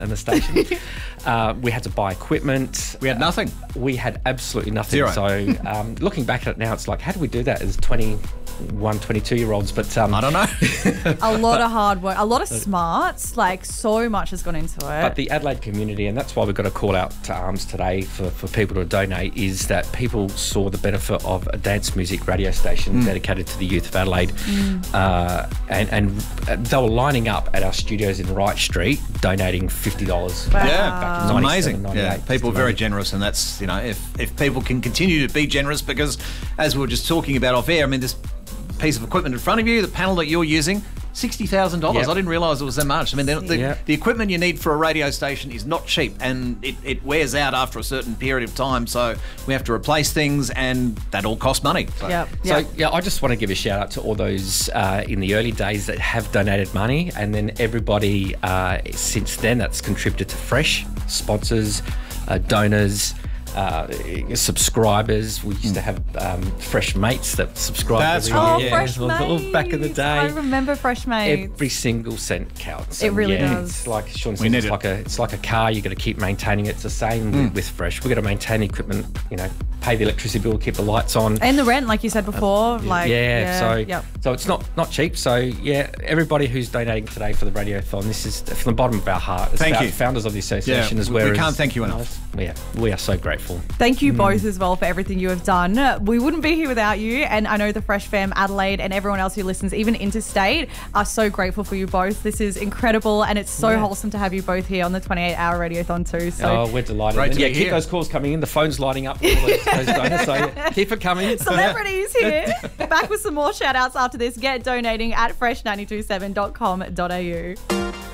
in the station. We had to buy equipment. We had nothing. We had absolutely nothing. Zero. So looking back at it now, it's like, how do we do that as 21, 22-year-olds? But I don't know. A lot of hard work, a lot of smarts, like so much has gone into it. But the Adelaide community, and that's why we've got a call out to arms today for people to donate, is that people saw the benefit of a dance music radio station dedicated to the youth of Adelaide. And they were lining up at our studios in Wright Street donating $50. Wow. Yeah, Back it's in amazing. 97, Yeah, 98. people are It's very amazing. generous, and that's, if people can continue to be generous, because as we were just talking about off air, I mean, this piece of equipment in front of you, the panel that you're using, $60,000. Yep. I didn't realise it was that much. I mean, Yep. the equipment you need for a radio station is not cheap, and it wears out after a certain period of time. So we have to replace things, and that all costs money. So. Yep. So, Yep. yeah, I just want to give a shout out to all those in the early days that have donated money, and then everybody since then that's contributed to Fresh, sponsors, donors, subscribers. We used to have Fresh Mates that subscribed. That's every right. Oh, year. Fresh All Mates. back in the day. I remember Fresh Mates. Every single cent counts. It And really yeah, does. It's like Sean We said, need it's like a car. You got to keep maintaining it. It's the same with Fresh. We got to maintain equipment. Pay the electricity bill, keep the lights on. And the rent, like you said before. So it's not cheap. So yeah, everybody who's donating today for the Radiothon, this is from the bottom of our heart. It's Thank about you. Founders of the association Yeah, as we well. can't thank you enough. Yeah, we are so grateful. Thank you both as well for everything you have done. We wouldn't be here without you, and I know the Fresh Fam Adelaide and everyone else who listens, even interstate, are so grateful for you both. This is incredible, and it's so wholesome to have you both here on the 28-hour Radiothon too. So We're delighted. Great to And yeah, be keep here. those calls coming in. The phone's lighting up for all those donors. So yeah, keep it coming. celebrities here. Back with some more shout outs after this. Get donating at fresh927.com.au.